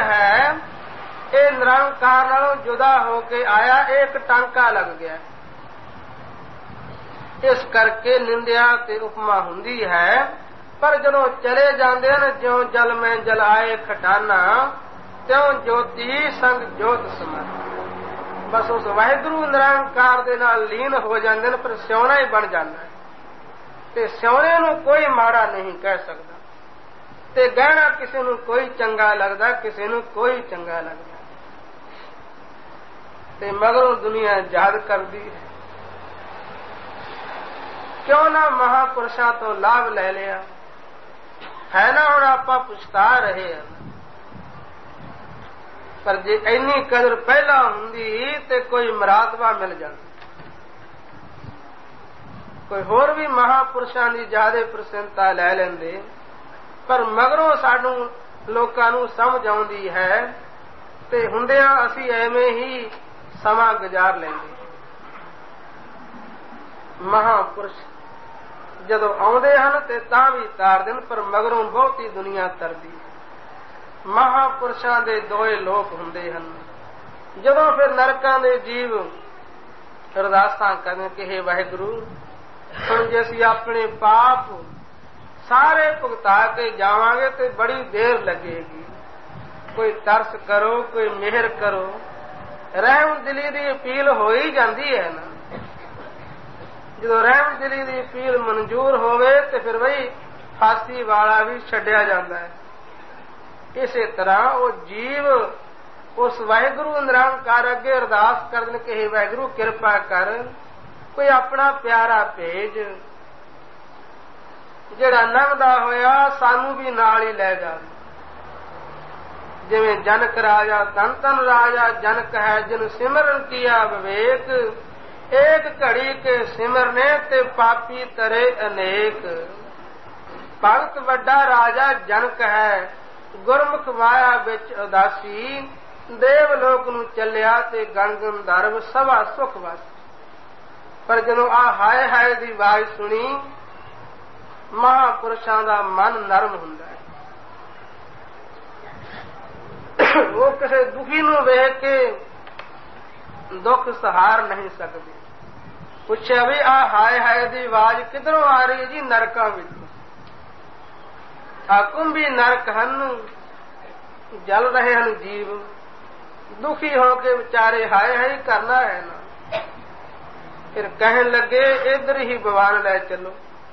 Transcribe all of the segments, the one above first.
ਹੈ ਇਹ ਨਿਰੰਕਾਰ ਨਾਲੋਂ ਜੁਦਾ ਹੋ ਕੇ ਆਇਆ, ਇੱਕ ਟਾਂਕਾ ਲੱਗ ਗਿਆ। ਇਸ ਕਰਕੇ ਨਿੰਦਿਆ ਤੇ ਉਪਮਾ ਹੁੰਦੀ ਹੈ। ਪਰ ਜਦੋਂ ਚਲੇ ਜਾਂਦੇ ਹਨ, ਜਿਉਂ ਜਲ ਮੈਂ ਜਲਾਏ ਖਟਾਨਾ ਤਿਉਂ ਜੋਤੀ ਸੰਗ ਜੋਤ ਸਮਰ। ਬਸ ਉਸ ਵਾਹਿਗੁਰੂ ਨਿਰੰਕਾਰ ਦੇ ਨਾਲ ਲੀਨ ਹੋ ਜਾਂਦੇ ਨੇ, ਪਰ ਸਿਉਣਾ ਹੀ ਬਣ ਜਾਂਦਾ ਹੈ। ਤੇ ਸਿਉਣੇ ਨੂੰ ਕੋਈ ਮਾੜਾ ਨਹੀਂ ਕਹਿ ਸਕਦਾ, ਤੇ ਗਹਿਣਾ ਕਿਸੇ ਨੂੰ ਕੋਈ ਚੰਗਾ ਲੱਗਦਾ, ਕਿਸੇ ਨੂੰ ਕੋਈ ਚੰਗਾ ਲੱਗਦਾ। ਤੇ ਮਗਰੋਂ ਦੁਨੀਆ ਯਾਦ ਕਰਦੀ ਹੈ, ਕਿਉਂ ਨਾ ਮਹਾਪੁਰਸ਼ਾਂ ਤੋਂ ਲਾਭ ਲੈ ਲਿਆ ਹੈ ਨਾ। ਹੁਣ ਆਪਾਂ ਪੁਛਤਾ ਰਹੇ ਹਾਂ, ਪਰ ਜੇ ਇੰਨੀ ਕਦਰ ਪਹਿਲਾਂ ਹੁੰਦੀ ਤੇ ਕੋਈ ਮਰਾਤਬਾ ਮਿਲ ਜਾਂਦੀ। ਕੋਈ ਹੋਰ ਵੀ ਮਹਾਪੁਰਸ਼ਾਂ ਦੀ ਜ਼ਿਆਦਾ ਪ੍ਰਸੰਨਤਾ ਲੈ ਲੈਂਦੇ, ਪਰ ਮਗਰੋਂ ਸਾਨੂੰ ਲੋਕਾਂ ਨੂੰ ਸਮਝ ਆਉਂਦੀ ਹੈ ਤੇ ਹੁੰਦਿਆਂ ਅਸੀਂ ਐਵੇਂ ਹੀ ਸਮਾਂ ਗੁਜ਼ਾਰ ਲੈਂਦੇ। ਮਹਾਪੁਰਸ਼ ਜਦੋਂ ਆਉਂਦੇ ਹਨ ਤੇ ਤਾਂ ਵੀ ਤਾਰਦੇ ਹਨ, ਪਰ ਮਗਰੋਂ ਬਹੁਤੀ ਦੁਨੀਆ ਤਰਦੀ। ਮਹਾਪੁਰਸ਼ਾਂ ਦੇ ਦੋਏ ਲੋਕ ਹੁੰਦੇ ਹਨ। ਜਦੋਂ ਫਿਰ ਨਰਕਾਂ ਦੇ ਜੀਵ ਅਰਦਾਸਾਂ ਕਰਨ ਕਿ ਹੇ ਵਾਹਿਗੁਰੂ, ਹੁਣ ਜੇ ਅਸੀਂ ਆਪਣੇ ਪਾਪ ਸਾਰੇ ਭੁਗਤਾ ਕੇ ਜਾਵਾਂਗੇ ਤੇ ਬੜੀ ਦੇਰ ਲੱਗੇਗੀ, ਕੋਈ ਤਰਸ ਕਰੋ, ਕੋਈ ਮਿਹਰ ਕਰੋ। ਰਹਿਮ ਦਿਲੀ ਦੀ ਅਪੀਲ ਹੋ ਹੀ ਜਾਂਦੀ ਹੈ ਨਾ। ਜਦੋਂ ਰਹਿਮ ਦਿਲੀ ਦੀ ਅਪੀਲ ਮਨਜ਼ੂਰ ਹੋਵੇ ਤੇ ਫਿਰ ਵਹੀ ਫਾਂਸੀ ਵਾਲਾ ਵੀ ਛੱਡਿਆ ਜਾਂਦਾ ਹੈ। ਇਸੇ ਤਰ੍ਹਾਂ ਉਹ ਜੀਵ ਉਸ ਵਾਹਿਗੁਰੂ ਨਿਰੰਕਾਰ ਅੱਗੇ ਅਰਦਾਸ ਕਰਨ ਕਿ ਹੇ ਵਾਹਿਗੁਰੂ ਕਿਰਪਾ ਕਰ, ਕੋਈ ਆਪਣਾ ਪਿਆਰਾ ਭੇਜ ਜਿਹੜਾ ਲੰਘਦਾ ਹੋਇਆ ਸਾਨੂੰ ਵੀ ਨਾਲ ਹੀ ਲੈ ਜਾਵੇ। ਜਿਵੇਂ ਜਨਕ ਰਾਜਾ ਧਨ ਧਨ ਰਾਜਾ ਜਨਕ ਹੈ, ਜਿਨ ਸਿਮਰਨ ਕੀਆ ਵਿਵੇਕ, ਏਕ ਘੜੀ ਕੇ ਸਿਮਰਨੇ ਤੇ ਪਾਪੀ ਤਰੇ ਅਨੇਕ। ਭਗਤ ਵੱਡਾ ਰਾਜਾ ਜਨਕ ਹੈ, ਗੁਰਮੁਖ ਮਾਇਆ ਵਿੱਚ ਉਦਾਸੀ, ਦੇਵ ਲੋਕ ਨੂੰ ਚੱਲਿਆ ਤੇ ਗਣ ਗੰਧਰਵ ਸਭਾ ਸੁਖ ਵਾਸੀ। ਪਰ ਜਦੋਂ ਆ ਹਾਏ ਹਾਏ ਦੀ ਆਵਾਜ਼ ਸੁਣੀ, ਮਹਾਪੁਰਸ਼ਾਂ ਦਾ ਮਨ ਨਰਮ ਹੁੰਦਾ ਹੈ। ਉਹ ਕਿਸੇ ਦੁਖੀ ਨੂੰ ਵੇਖ ਕੇ ਦੁੱਖ ਸਹਾਰ ਨਹੀਂ ਸਕਦੇ। ਪੁੱਛਿਆ ਵੀ ਆ ਹਾਏ ਹਾਏ ਦੀ ਆਵਾਜ਼ ਕਿਧਰੋਂ ਆ ਰਹੀ ਹੈ? ਜੀ ਨਰਕਾਂ ਵਿੱਚੋਂ। ਆ ਕੁੰਭੀ ਨਰਕ ਹਨ, ਜਲ ਰਹੇ ਹਨ ਜੀਵ, ਦੁਖੀ ਹੋ ਕੇ ਵਿਚਾਰੇ ਹਾਏ ਹਾਏ ਕਰਨਾ ਹੈ ਨਾ। ਫਿਰ ਕਹਿਣ ਲੱਗੇ ਇੱਧਰ ਹੀ ਭਗਵਾਨ ਲੈ ਚੱਲੋ।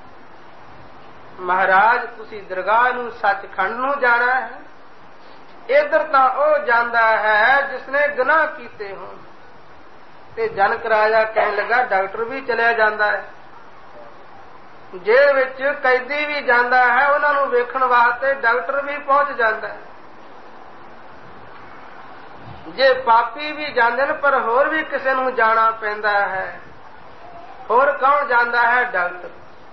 ਮਹਾਰਾਜ ਤੁਸੀਂ ਦਰਗਾਹ ਨੂੰ ਸੱਚਖੰਡ ਨੂੰ ਜਾਣਾ ਹੈ, ਇੱਧਰ ਤਾਂ ਉਹ ਜਾਂਦਾ ਹੈ ਜਿਸਨੇ ਗੁਨਾਹ ਕੀਤੇ ਹੋਣ। ਤੇ ਜਨਕ ਰਾਜਾ ਕਹਿਣ ਲੱਗਾ ਡਾਕਟਰ ਵੀ ਚਲਿਆ ਜਾਂਦਾ ਹੈ, ਜੇਲ੍ਹ ਵਿੱਚ ਕੈਦੀ ਵੀ ਜਾਂਦਾ ਹੈ, ਉਹਨਾਂ ਨੂੰ ਵੇਖਣ ਵਾਸਤੇ ਡਾਕਟਰ ਵੀ ਪਹੁੰਚ ਜਾਂਦਾ ਹੈ। ਜੇ ਪਾਪੀ ਵੀ ਜਾਂਦੇ ਨੇ, ਪਰ ਹੋਰ ਵੀ ਕਿਸੇ ਨੂੰ ਜਾਣਾ ਪੈਂਦਾ ਹੈ। ਹੋਰ ਕੌਣ ਜਾਂਦਾ ਹੈ? ਡਾਕਟਰ।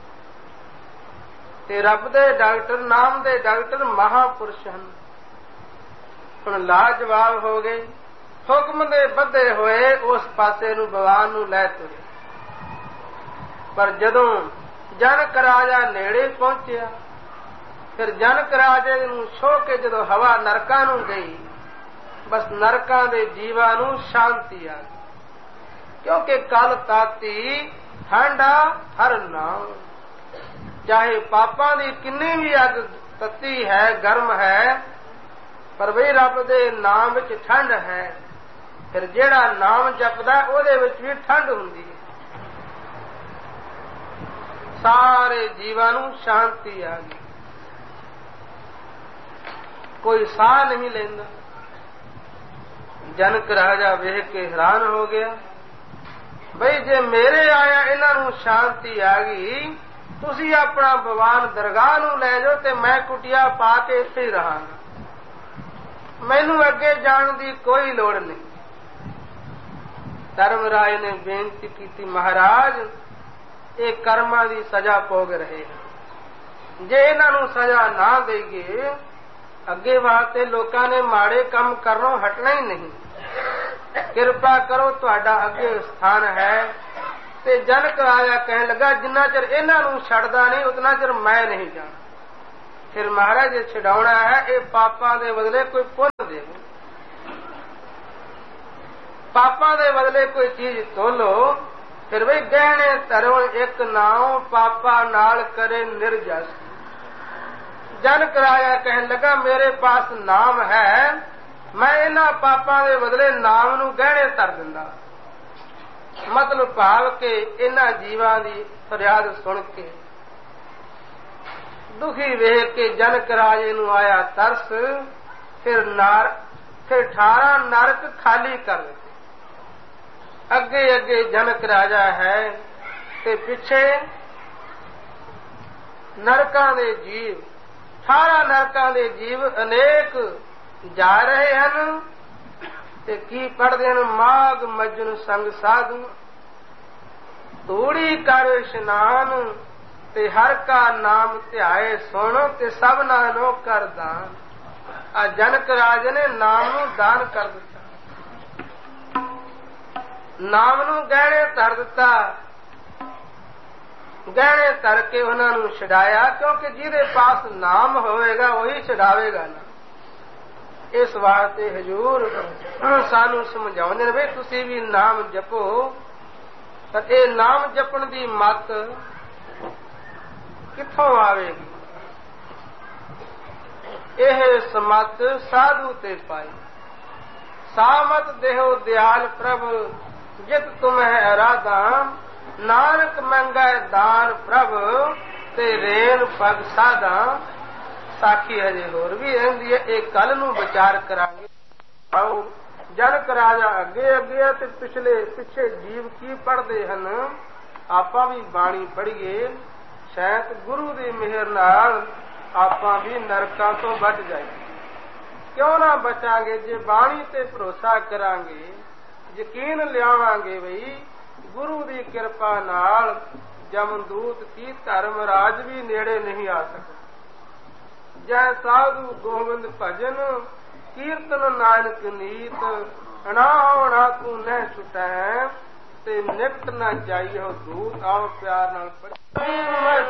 ਤੇ ਰੱਬ ਦੇ ਡਾਕਟਰ, ਨਾਮ ਦੇ ਡਾਕਟਰ ਮਹਾਪੁਰਸ਼ ਹਨ। ਹੁਣ ਲਾਜਵਾਬ ਹੋ ਗਏ, ਹੁਕਮ ਦੇ ਬੱਧੇ ਹੋਏ ਉਸ ਪਾਸੇ ਨੂੰ ਭਗਵਾਨ ਨੂੰ ਲੈ ਤੁਰੇ। ਪਰ ਜਦੋਂ ਜਨਕ ਰਾਜਾ ਨੇੜੇ ਪਹੁੰਚਿਆ, ਫਿਰ ਜਨਕ ਰਾਜੇ ਨੂੰ ਛੋਹ ਕੇ ਜਦੋਂ ਹਵਾ ਨਰਕਾਂ ਨੂੰ ਗਈ, ਬਸ ਨਰਕਾਂ ਦੇ ਜੀਵਾਂ ਨੂੰ ਸ਼ਾਂਤੀ ਆ ਗਈ। ਕਿਉਂਕਿ ਕਲ ਤਾਤੀ ਠੰਡਾ ਹਰ ਨਾਮ। ਚਾਹੇ ਪਾਪਾਂ ਦੀ ਕਿੰਨੀ ਵੀ ਅੱਗ ਤੱਤੀ ਹੈ, ਗਰਮ ਹੈ, ਪਰ ਬਈ ਰੱਬ ਦੇ ਨਾਮ ਵਿੱਚ ਠੰਡ ਹੈ। ਫਿਰ ਜਿਹੜਾ ਨਾਮ ਜਪਦਾ ਉਹਦੇ ਵਿੱਚ ਵੀ ਠੰਡ ਹੁੰਦੀ ਹੈ। ਸਾਰੇ ਜੀਵਾਂ ਨੂੰ ਸ਼ਾਂਤੀ ਆ ਗਈ, ਕੋਈ ਸਾਹ ਨਹੀਂ ਲੈਂਦਾ। ਜਨਕ ਰਾਜਾ ਵੇਖ ਕੇ ਹੈਰਾਨ ਹੋ ਗਿਆ, ਬਈ ਜੇ ਮੇਰੇ ਆਇਆ ਇਹਨਾਂ ਨੂੰ ਸ਼ਾਂਤੀ ਆ ਗਈ, ਤੁਸੀਂ ਆਪਣਾ ਭਗਵਾਨ ਦਰਗਾਹ ਨੂੰ ਲੈ ਜਾਓ ਤੇ ਮੈਂ ਕੁਟਿਆ ਪਾ ਕੇ ਇੱਥੇ ਹੀ ਰਹਾਂਗਾ, ਮੈਨੂੰ ਅੱਗੇ ਜਾਣ ਦੀ ਕੋਈ ਲੋੜ ਨਹੀਂ। ਧਰਮਰਾਜ ਨੇ ਬੇਨਤੀ ਕੀਤੀ, ਮਹਾਰਾਜ ਇਹ ਕਰਮਾਂ ਦੀ ਸਜ਼ਾ ਭੋਗ ਰਹੇ ਹਨ, ਜੇ ਇਹਨਾਂ ਨੂੰ ਸਜ਼ਾ ਨਾ ਦੇਈਏ ਅੱਗੇ ਵਾਸਤੇ ਲੋਕਾਂ ਨੇ ਮਾੜੇ ਕੰਮ ਕਰਨੋਂ ਹਟਣਾ ਹੀ ਨਹੀਂ। ਕਿਰਪਾ ਕਰੋ, ਤੁਹਾਡਾ ਅੱਗੇ ਸਥਾਨ ਹੈ। ਤੇ ਜਨਕ ਰਾਜਾ ਕਹਿਣ ਲੱਗਾ ਜਿੰਨਾ ਚਿਰ ਇਹਨਾਂ ਨੂੰ ਛੱਡਦਾ ਨਹੀਂ ਉਤਨਾ ਚਿਰ ਮੈਂ ਨਹੀਂ ਜਾਣਾ। ਫਿਰ ਮਹਾਰਾਜ ਜੇ ਛਡਾਉਣਾ ਹੈ ਇਹ ਪਾਪਾਂ ਦੇ ਬਦਲੇ ਕੋਈ ਪੁੰਨ ਦੇਵੇ, ਪਾਪਾਂ ਦੇ ਬਦਲੇ ਕੋਈ ਚੀਜ਼ ਤੋਲੋ। ਫਿਰ ਬਈ ਗਹਿਣੇ ਧਰੋ ਇੱਕ ਨਾਉ ਪਾਪਾ ਨਾਲ ਕਰੇ ਨਿਰਜਸ। ਜਨਕ ਰਾਜਾ ਕਹਿਣ ਲੱਗਾ ਮੇਰੇ ਪਾਸ ਨਾਮ ਹੈ, ਮੈਂ ਇਹਨਾਂ ਪਾਪਾਂ ਦੇ ਬਦਲੇ ਨਾਮ ਨੂੰ ਗਹਿਣੇ ਧਰ ਦਿੰਦਾ। ਮਤਲਬ ਭਾਵ ਕਿ ਇਹਨਾਂ ਜੀਵਾਂ ਦੀ ਫਰਿਆਦ ਸੁਣ ਕੇ ਦੁਖੀ ਵੇਖ ਕੇ ਜਨਕ ਰਾਜੇ ਨੂੰ ਆਇਆ ਤਰਸ। ਫਿਰ 18 ਨਰਕ ਖਾਲੀ ਕਰ ਦਿੱਤੇ। ਅੱਗੇ ਅੱਗੇ ਜਨਕ ਰਾਜਾ ਹੈ ਤੇ ਪਿੱਛੇ ਨਰਕਾਂ ਦੇ ਜੀਵ, 18 ਨਰਕਾਂ ਦੇ ਜੀਵ ਅਨੇਕ ਜਾ ਰਹੇ ਹਨ। ਤੇ ਕੀ ਪੜਦੇ ਹਨ? ਮਾਗ ਮਜਨ ਸੰਗ ਸਾਧੂ, ਧੂੜੀ ਕਰ ਇਸ਼ਨਾਨ, ਤੇ ਹਰ ਕਾ ਨਾਮ ਧਿਆਏ ਸੁਣ, ਤੇ ਸਭਨਾ ਨੂੰ ਕਰ ਦਾਨ। ਆ ਜਨਕ ਰਾਜ ਨੇ ਨਾਮ ਨੂੰ ਦਾਨ ਕਰ ਦਿੱਤਾ, ਨਾਮ ਨੂੰ ਗਹਿਣੇ ਧਰ ਦਿੱਤਾ। ਗਹਿਣੇ ਧਰ ਕੇ ਉਹਨਾਂ ਨੂੰ ਛਡਾਇਆ, ਕਿਉਂਕਿ ਜਿਹਦੇ ਪਾਸ ਨਾਮ ਹੋਵੇਗਾ ਉਹੀ ਛਡਾਵੇਗਾ ਨਾ। ਇਸ ਵਾਸਤੇ ਹਜ਼ੂਰ ਸਾਨੂੰ ਸਮਝਾਉਂਦੇ ਨੇ ਵੀ ਤੁਸੀਂ ਵੀ ਨਾਮ ਜਪੋ। ਅਤੇ ਨਾਮ ਜਪਣ ਦੀ ਮੱਤ ਕਿੱਥੋਂ ਆਵੇਗੀ? ਇਹ ਸਮੱਤ ਸਾਧੂ ਤੇ ਪਾਈ। ਸਾਮਤ ਦੇਹੋ ਦਿਆਲ ਪ੍ਰਭ, ਜਿਤ ਤੁਮਹਿ ਅਰਾਧਾ, ਨਾਨਕ ਮੰਗੈ ਦਾਨ ਪ੍ਰਭ, ਤੇ ਰੇਨ ਪਗ ਸਾਧਾ। ਸਾਖੀ ਹਜੇ ਹੋਰ ਵੀ ਰਹਿੰਦੀ ਹੈ, ਇਹ ਕੱਲ ਨੂੰ ਵਿਚਾਰ ਕਰਾਂਗੇ। ਆਓ ਜਨਕ ਰਾਜਾ ਅੱਗੇ ਅੱਗੇ ਤੇ ਪਿੱਛੇ ਜੀਵ ਕੀ ਪੜ੍ਹਦੇ ਹਨ। ਆਪਾਂ ਵੀ ਬਾਣੀ ਪੜ੍ਹੀਏ, ਸ਼ਾਇਦ ਗੁਰੂ ਦੀ ਮਿਹਰ ਨਾਲ ਆਪਾਂ ਵੀ ਨਰਕਾਂ ਤੋਂ ਬਚ ਜਾਈਏ। ਕਿਉਂ ਨਾ ਬਚਾਂਗੇ? ਜੇ ਬਾਣੀ ਤੇ ਭਰੋਸਾ ਕਰਾਂਗੇ, ਯਕੀਨ ਲਿਆਵਾਂਗੇ ਬਈ ਗੁਰੂ ਦੀ ਕਿਰਪਾ ਨਾਲ ਜਮਦੂਤ ਕੀ ਧਰਮਰਾਜ ਵੀ ਨੇੜੇ ਨਹੀਂ ਆ ਸਕਦਾ। ਜੈ ਸਾਧੂ ਗੋਬਿੰਦ ਭਜਨ, ਕੀਰਤਨ ਨਾਨਕ ਨੀਤ, ਅਣਾ ਤੂੰ ਨਹਿ ਛੁਟੈ, ਤੇ ਨਿਕਟ ਨਾ ਜਾਈਓ ਦੂਤ। ਆਓ ਪਿਆਰ ਨਾਲ ਪੜ੍ਹ